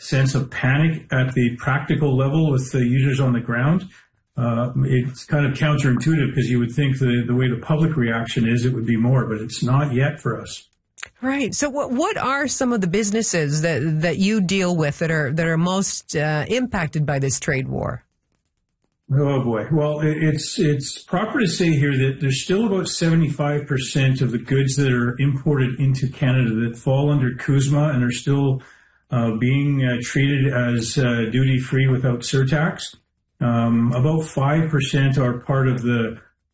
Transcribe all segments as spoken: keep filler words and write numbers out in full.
sense of panic at the practical level with the users on the ground. Uh, it's kind of counterintuitive because you would think the, the way the public reaction is, it would be more, but it's not yet for us. Right. So what what are some of the businesses that that you deal with that are that are most uh, impacted by this trade war? Oh boy. Well, it's it's proper to say here that there's still about seventy-five percent of the goods that are imported into Canada that fall under CUSMA and are still uh, being uh, treated as uh, duty-free without surtax. Um, about five percent are part of the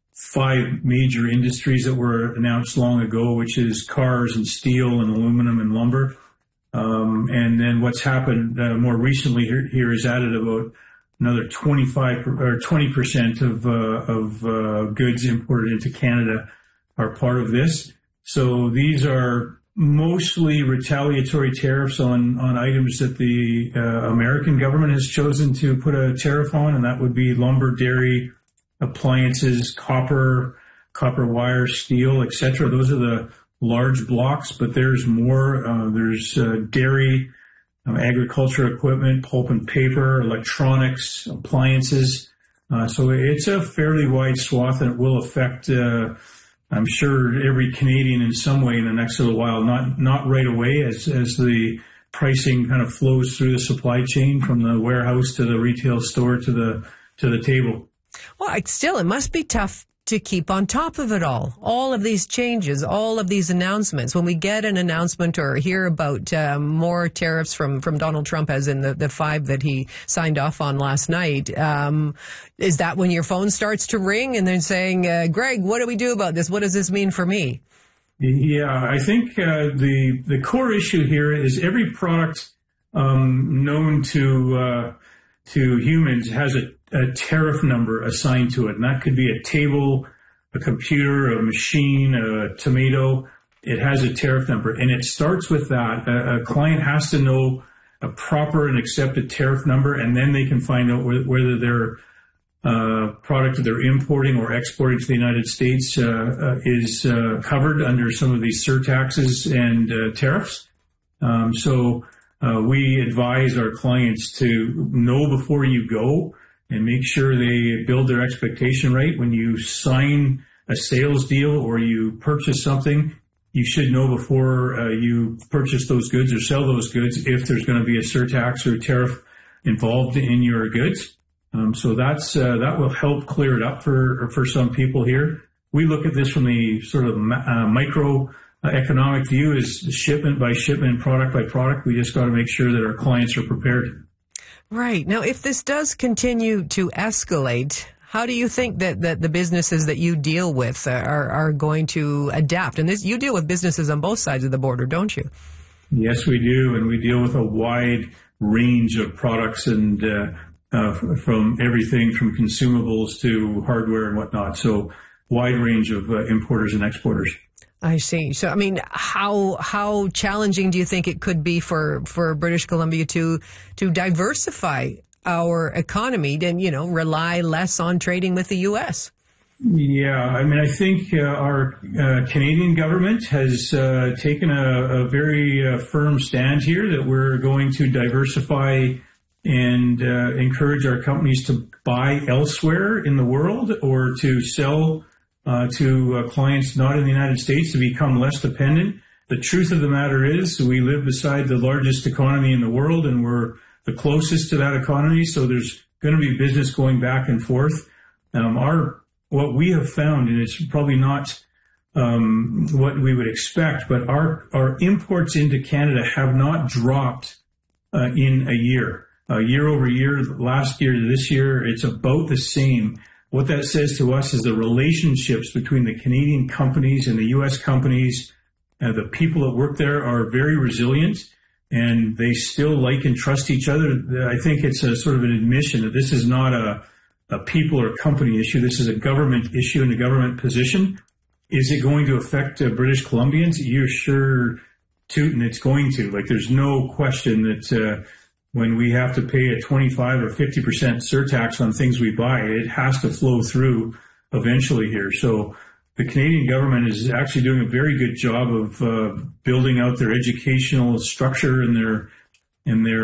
five major industries that were announced long ago, which is cars and steel and aluminum and lumber. Um, and then what's happened uh, more recently here, here is added about another twenty-five or twenty percent of, uh, of, uh, goods imported into Canada are part of this. So these are mostly retaliatory tariffs on, on items that the, uh, American government has chosen to put a tariff on, and that would be lumber, dairy, appliances, copper, copper wire, steel, et cetera. Those are the large blocks, but there's more. Uh, there's, uh, dairy, Um, agriculture equipment, pulp and paper, electronics, appliances. Uh, so it's a fairly wide swath, and it will affect, uh, I'm sure, every Canadian in some way in the next little while. Not not right away as as the pricing kind of flows through the supply chain from the warehouse to the retail store to the to the table. Well, still, it must be tough to keep on top of it all. All of these changes, all of these announcements. When we get an announcement or hear about uh, more tariffs from, from Donald Trump, as in the, the five that he signed off on last night, um, is that when your phone starts to ring and then saying, uh, Greg, what do we do about this? What does this mean for me? Yeah, I think uh, the the core issue here is every product um, known to uh, to humans has a a tariff number assigned to it. And that could be a table, a computer, a machine, a tomato. It has a tariff number. And it starts with that. A, a client has to know a proper and accepted tariff number, and then they can find out whether, whether their uh, product that they're importing or exporting to the United States uh, uh, is uh, covered under some of these surtaxes and uh, tariffs. Um, so uh, we advise our clients to know before you go and make sure they build their expectation right. When you sign a sales deal or you purchase something, you should know before uh, you purchase those goods or sell those goods if there's going to be a surtax or tariff involved in your goods. Um, so that's uh, that will help clear it up for for some people here. We look at this from the sort of uh, micro uh, economic view, as shipment by shipment, product by product. We just got to make sure that our clients are prepared. Right. Now, if this does continue to escalate, how do you think that, that the businesses that you deal with are, are going to adapt? And this, you deal with businesses on both sides of the border, don't you? Yes, we do. And we deal with a wide range of products and uh, uh, from everything from consumables to hardware and whatnot. So wide range of uh, importers and exporters. I see. So, I mean, how how challenging do you think it could be for, for British Columbia to to diversify our economy and, you know, rely less on trading with the U S? Yeah, I mean, I think uh, our uh, Canadian government has uh, taken a, a very uh, firm stand here that we're going to diversify and uh, encourage our companies to buy elsewhere in the world or to sell Uh, to uh, clients not in the United States to become less dependent. The truth of the matter is we live beside the largest economy in the world, and we're the closest to that economy, so there's going to be business going back and forth. Um, our what we have found, and it's probably not um, what we would expect, but our, our imports into Canada have not dropped uh, in a year. Uh, year over year, last year to this year, it's about the same. What that says to us is the relationships between the Canadian companies and the U S companies, uh, the people that work there are very resilient, and they still like and trust each other. I think it's a sort of an admission that this is not a, a people or company issue. This is a government issue and a government position. Is it going to affect uh, British Columbians? You're sure tootin' it's going to. Like, there's no question that uh, when we have to pay a twenty-five or fifty percent surtax on things we buy, it has to flow through eventually here. So the Canadian government is actually doing a very good job of uh, building out their educational structure and their and their